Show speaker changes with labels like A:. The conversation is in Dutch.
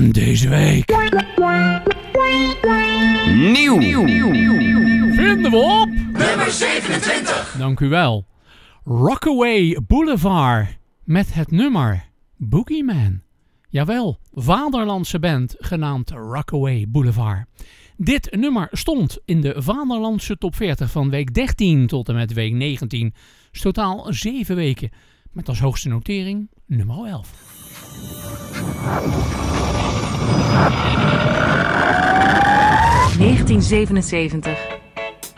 A: Deze week.
B: Nieuw.
A: Vinden we op
C: Nummer 27.
A: Dank u wel. Rockaway Boulevard met het nummer Boogeyman. Jawel, vaderlandse band genaamd Rockaway Boulevard. Dit nummer stond in de vaderlandse top 40 van week 13 tot en met week 19. Dus totaal 7 weken. Met als hoogste notering nummer 11.
D: (1977)